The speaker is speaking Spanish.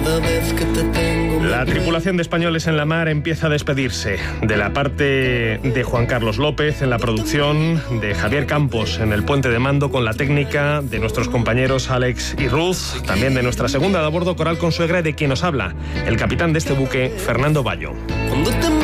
La tripulación de Españoles en la Mar empieza a despedirse. De la parte de Juan Carlos López en la producción, de Javier Campos en el puente de mando con la técnica, de nuestros compañeros Alex y Ruth, también de nuestra segunda de a bordo, Coral Consuegra, y de quien nos habla, el capitán de este buque, Fernando Bayo.